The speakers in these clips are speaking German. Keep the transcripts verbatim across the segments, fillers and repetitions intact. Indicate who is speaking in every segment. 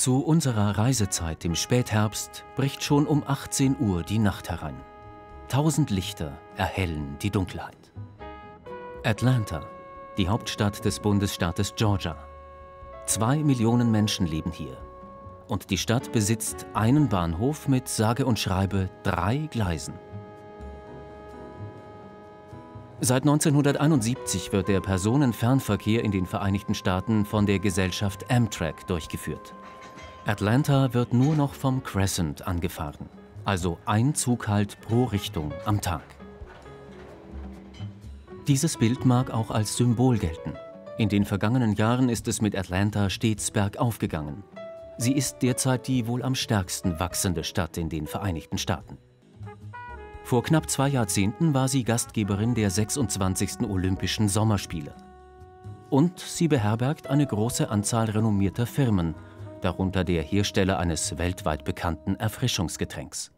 Speaker 1: Zu unserer Reisezeit im Spätherbst bricht schon um achtzehn Uhr die Nacht herein. Tausend Lichter erhellen die Dunkelheit. Atlanta, die Hauptstadt des Bundesstaates Georgia. Zwei Millionen Menschen leben hier. Und die Stadt besitzt einen Bahnhof mit sage und schreibe drei Gleisen. Seit neunzehnhunderteinundsiebzig wird der Personenfernverkehr in den Vereinigten Staaten von der Gesellschaft Amtrak durchgeführt. Atlanta wird nur noch vom Crescent angefahren, also ein Zughalt pro Richtung am Tag. Dieses Bild mag auch als Symbol gelten. In den vergangenen Jahren ist es mit Atlanta stets bergauf gegangen. Sie ist derzeit die wohl am stärksten wachsende Stadt in den Vereinigten Staaten. Vor knapp zwei Jahrzehnten war sie Gastgeberin der sechsundzwanzigsten Olympischen Sommerspiele. Und sie beherbergt eine große Anzahl renommierter Firmen, darunter der Hersteller eines weltweit bekannten Erfrischungsgetränks.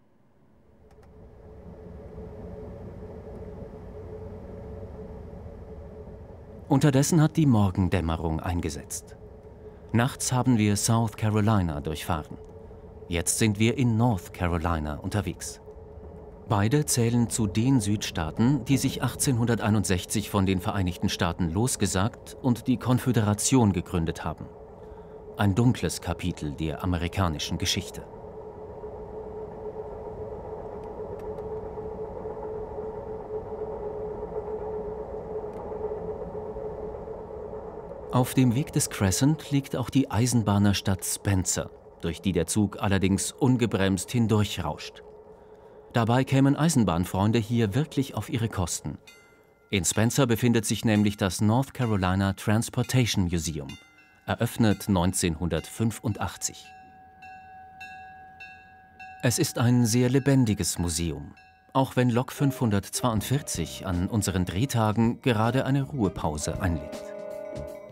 Speaker 1: Unterdessen hat die Morgendämmerung eingesetzt. Nachts haben wir South Carolina durchfahren. Jetzt sind wir in North Carolina unterwegs. Beide zählen zu den Südstaaten, die sich achtzehnhunderteinundsechzig von den Vereinigten Staaten losgesagt und die Konföderation gegründet haben. Ein dunkles Kapitel der amerikanischen Geschichte. Auf dem Weg des Crescent liegt auch die Eisenbahnerstadt Spencer, durch die der Zug allerdings ungebremst hindurchrauscht. Dabei kämen Eisenbahnfreunde hier wirklich auf ihre Kosten. In Spencer befindet sich nämlich das North Carolina Transportation Museum, eröffnet neunzehnhundertfünfundachtzig. Es ist ein sehr lebendiges Museum, auch wenn Lok fünfhundertzweiundvierzig an unseren Drehtagen gerade eine Ruhepause einlegt.